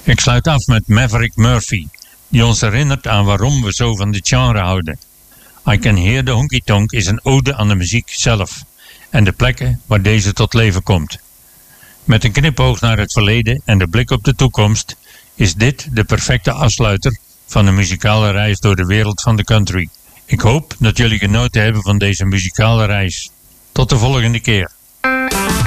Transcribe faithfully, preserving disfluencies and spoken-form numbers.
Ik sluit af met Maverick Murphy, die ons herinnert aan waarom we zo van dit genre houden. I Can Hear the Honky Tonk is een ode aan de muziek zelf en de plekken waar deze tot leven komt. Met een knipoog naar het verleden en de blik op de toekomst is dit de perfecte afsluiter van een muzikale reis door de wereld van de country. Ik hoop dat jullie genoten hebben van deze muzikale reis. Tot de volgende keer.